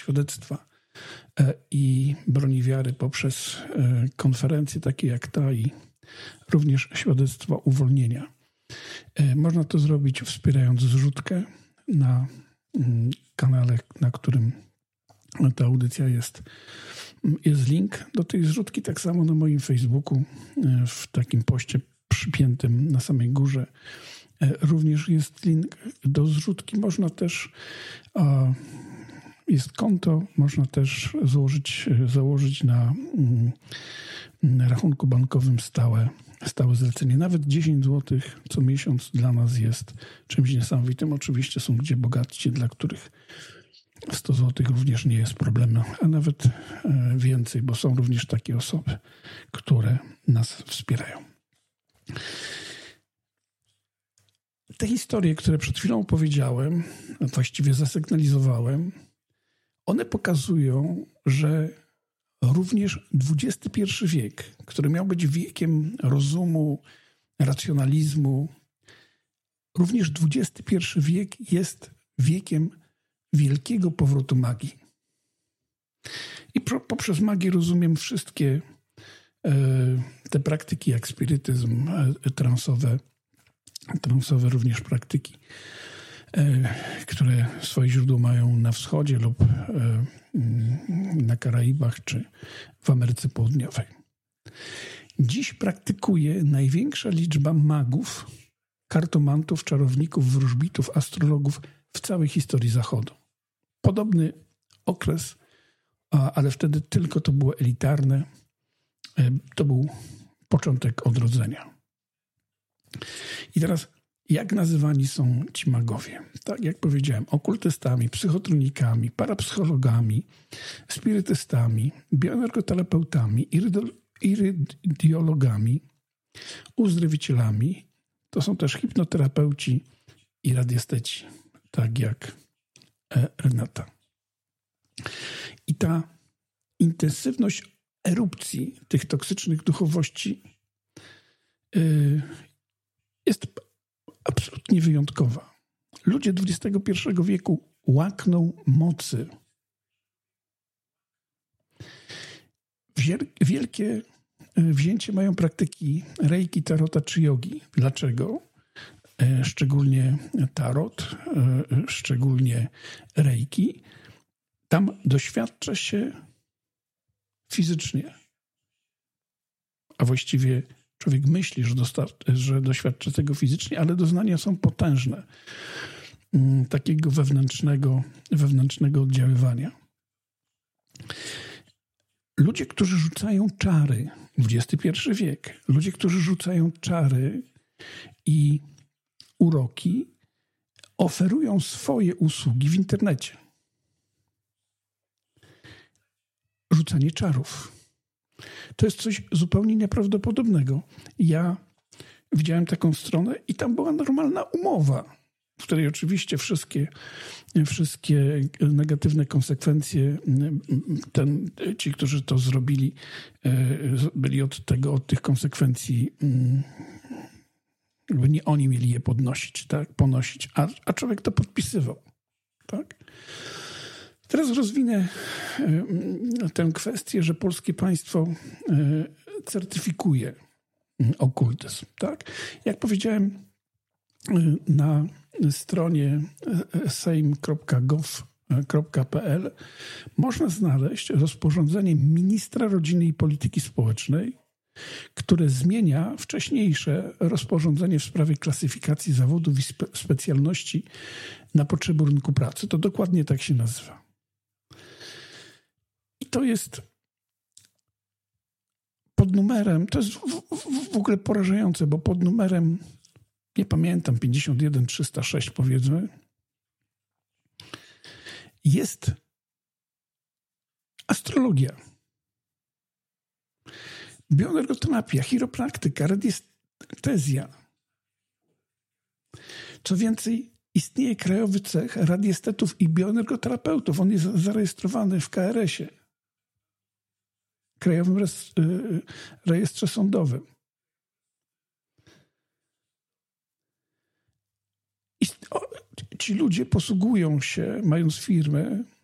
świadectwa i broni wiary poprzez konferencje takie jak ta i również świadectwa uwolnienia. Można to zrobić wspierając zrzutkę na kanale, na którym ta audycja jest. Jest link do tej zrzutki, tak samo na moim Facebooku, w takim poście przypiętym na samej górze. Również jest link do zrzutki. Można też, jest konto, można też założyć na rachunku bankowym stałe zlecenie. Nawet 10 zł co miesiąc dla nas jest czymś niesamowitym. Oczywiście są gdzie bogatsi, dla których 100 zł również nie jest problemem, a nawet więcej, bo są również takie osoby, które nas wspierają. Te historie, które przed chwilą opowiedziałem, właściwie zasygnalizowałem, one pokazują, że również XXI wiek, który miał być wiekiem rozumu, racjonalizmu, również XXI wiek jest wiekiem wielkiego powrotu magii. I poprzez magię rozumiem wszystkie te praktyki jak spirytyzm, transowe również praktyki, które swoje źródło mają na wschodzie lub na Karaibach czy w Ameryce Południowej. Dziś praktykuje największa liczba magów, kartomantów, czarowników, wróżbitów, astrologów w całej historii Zachodu. Podobny okres, ale wtedy tylko to było elitarne. To był początek odrodzenia. I teraz, jak nazywani są ci magowie? Tak jak powiedziałem, okultystami, psychotronikami, parapsychologami, spirytystami, bioenergoterapeutami, irydiologami, uzdrowicielami. To są też hipnoterapeuci i radiesteci, tak jak Renata. I ta intensywność erupcji tych toksycznych duchowości jest absolutnie wyjątkowa. Ludzie XXI wieku łakną mocy. Wielkie wzięcie mają praktyki reiki, tarota czy jogi. Dlaczego? Szczególnie tarot, szczególnie reiki. Tam doświadcza się fizycznie, a właściwie człowiek myśli, że doświadcza tego fizycznie, ale doznania są potężne. Takiego wewnętrznego oddziaływania. Ludzie, którzy rzucają czary, XXI wiek, ludzie, którzy rzucają czary i uroki, oferują swoje usługi w internecie. Rzucanie czarów. To jest coś zupełnie nieprawdopodobnego. Ja widziałem taką stronę i tam była normalna umowa, w której oczywiście wszystkie negatywne konsekwencje, ci, którzy to zrobili, byli od tych konsekwencji, jakby nie oni mieli je ponosić, a człowiek to podpisywał. Tak? Teraz rozwinę tę kwestię, że polskie państwo certyfikuje okultyzm. Tak? Jak powiedziałem, na stronie sejm.gov.pl można znaleźć rozporządzenie ministra rodziny i polityki społecznej, które zmienia wcześniejsze rozporządzenie w sprawie klasyfikacji zawodów i specjalności na potrzeby rynku pracy. To dokładnie tak się nazywa. I to jest pod numerem, to jest w ogóle porażające, bo pod numerem, nie pamiętam, 51306 powiedzmy, jest astrologia, bioenergoterapia, chiropraktyka, radiestezja. Co więcej, istnieje krajowy cech radiestetów i bioenergoterapeutów. On jest zarejestrowany w KRS-ie, Krajowym Rejestrze Sądowym. I ci ludzie posługują się, mając firmę,